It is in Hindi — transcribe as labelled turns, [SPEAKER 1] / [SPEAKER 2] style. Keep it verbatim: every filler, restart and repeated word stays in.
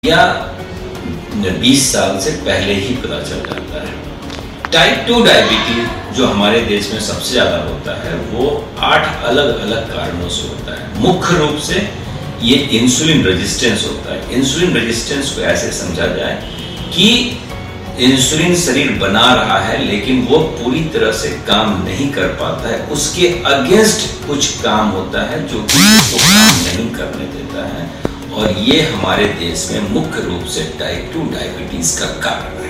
[SPEAKER 1] या बीस साल से पहले ही पता चल जाता है। टाइप टू डायबिटीज जो हमारे देश में सबसे ज़्यादा होता है वो आठ अलग अलग कारणों से होता है। मुख्य रूप से ये इंसुलिन रेजिस्टेंस होता है। इंसुलिन रेजिस्टेंस को ऐसे समझा जाए कि इंसुलिन शरीर बना रहा है लेकिन वो पूरी तरह से काम नहीं कर पाता है, उसके अगेंस्ट कुछ काम होता है जो कि उसको काम नहीं करने देता है, और ये हमारे देश में मुख्य रूप से टाइप टू डायबिटीज का कारण है।